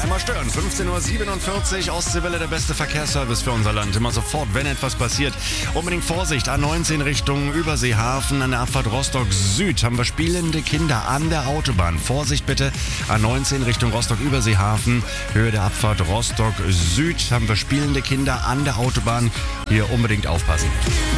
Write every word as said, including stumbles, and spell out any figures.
einmal stören. fünfzehn Uhr siebenundvierzig, Ostseewelle, der beste Verkehrsservice für unser Land. Immer sofort, wenn etwas passiert. Unbedingt Vorsicht, A neunzehn Richtung Überseehafen, an der Abfahrt Rostock Süd haben wir spielende Kinder an der Autobahn. Vorsicht bitte, A neunzehn Richtung Rostock Überseehafen, Höhe der Abfahrt Rostock Süd haben wir spielende Kinder an der Autobahn. Hier unbedingt aufpassen.